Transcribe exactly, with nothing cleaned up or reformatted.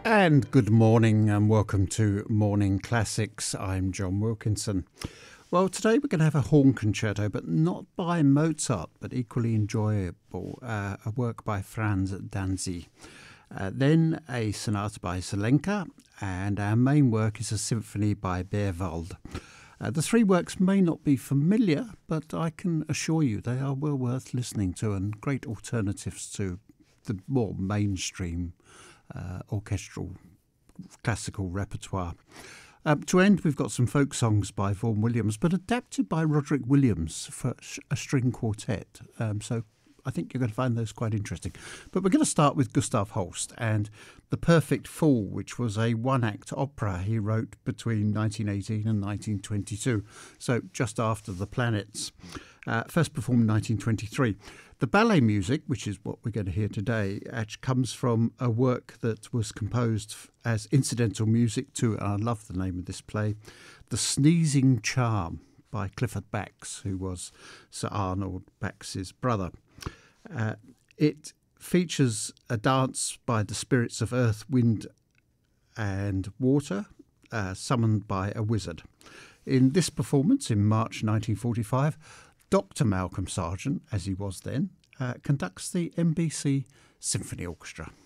And good morning and welcome to Morning Classics. I'm John Wilkinson. Well, today we're going to have a horn concerto, but not by Mozart, but equally enjoyable, uh, a work by Franz Danzy. Uh, then a sonata by Zelenka, and our main work is a symphony by Berwald. Uh, the three works may not be familiar, but I can assure you they are well worth listening to and great alternatives to the more mainstream uh, orchestral classical repertoire. Um, to end, we've got some folk songs by Vaughan Williams, but adapted by Roderick Williams for a string quartet. Um, so I think you're going to find those quite interesting. But we're going to start with Gustav Holst and The Perfect Fool, which was a one-act opera he wrote between nineteen eighteen and nineteen twenty-two, so just after The Planets. Uh, first performed in nineteen twenty-three. The ballet music, which is what we're going to hear today, actually comes from a work that was composed as incidental music to, and I love the name of this play, The Sneezing Charm by Clifford Bax, who was Sir Arnold Bax's brother. Uh, it features a dance by the spirits of earth, wind and water, uh, summoned by a wizard. In this performance in March nineteen forty-five, Doctor Malcolm Sargent, as he was then, uh, conducts the N B C Symphony Orchestra.